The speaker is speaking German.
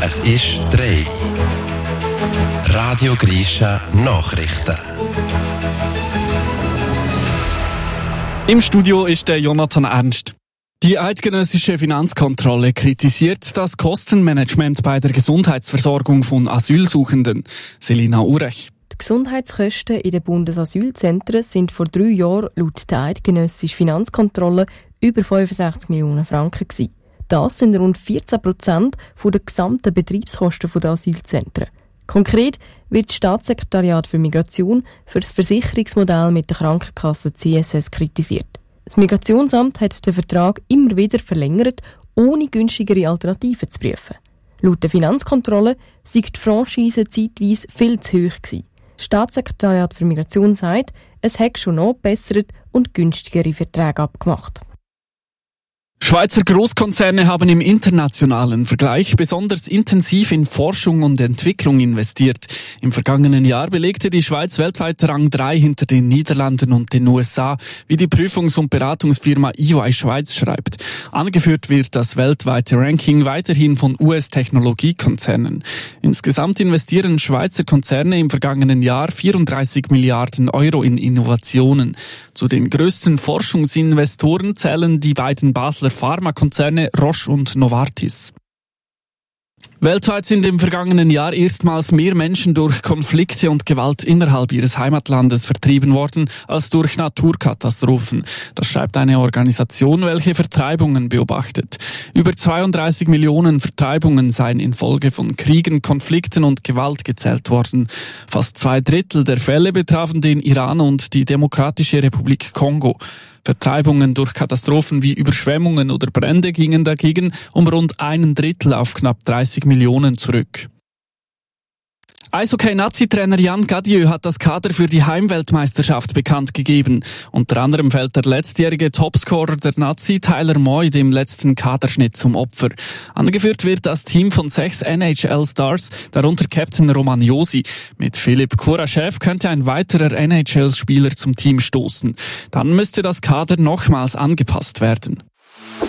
Es ist 3. Radio Grisha Nachrichten. Im Studio ist der Jonathan Ernst. Die eidgenössische Finanzkontrolle kritisiert das Kostenmanagement bei der Gesundheitsversorgung von Asylsuchenden. Selina Urech. Die Gesundheitskosten in den Bundesasylzentren sind vor 3 Jahren laut der eidgenössischen Finanzkontrolle über 65 Millionen Franken gewesen. Das sind rund 14% der gesamten Betriebskosten der Asylzentren. Konkret wird das Staatssekretariat für Migration für das Versicherungsmodell mit der Krankenkasse CSS kritisiert. Das Migrationsamt hat den Vertrag immer wieder verlängert, ohne günstigere Alternativen zu prüfen. Laut der Finanzkontrolle sei die Franchise zeitweise viel zu hoch gewesen. Das Staatssekretariat für Migration sagt, es hätte schon noch bessere und günstigere Verträge abgemacht. Schweizer Großkonzerne haben im internationalen Vergleich besonders intensiv in Forschung und Entwicklung investiert. Im vergangenen Jahr belegte die Schweiz weltweit Rang 3 hinter den Niederlanden und den USA, wie die Prüfungs- und Beratungsfirma EY Schweiz schreibt. Angeführt wird das weltweite Ranking weiterhin von US-Technologiekonzernen. Insgesamt investieren Schweizer Konzerne im vergangenen Jahr 34 Milliarden Euro in Innovationen. Zu den größten Forschungsinvestoren zählen die beiden Basler Pharmakonzerne Roche und Novartis. Weltweit sind im vergangenen Jahr erstmals mehr Menschen durch Konflikte und Gewalt innerhalb ihres Heimatlandes vertrieben worden als durch Naturkatastrophen. Das schreibt eine Organisation, welche Vertreibungen beobachtet. Über 32 Millionen Vertreibungen seien infolge von Kriegen, Konflikten und Gewalt gezählt worden. Fast 2/3 der Fälle betrafen den Iran und die Demokratische Republik Kongo. Vertreibungen durch Katastrophen wie Überschwemmungen oder Brände gingen dagegen um rund 1/3 auf knapp 30 Millionen zurück. Eishockey-Nazi-Trainer Jan Gadieu hat das Kader für die Heimweltmeisterschaft bekannt gegeben. Unter anderem fällt der letztjährige Topscorer der Nazi Tyler Moy dem letzten Kaderschnitt zum Opfer. Angeführt wird das Team von 6 NHL-Stars, darunter Captain Roman Josi. Mit Philipp Kuraschew könnte ein weiterer NHL-Spieler zum Team stoßen. Dann müsste das Kader nochmals angepasst werden.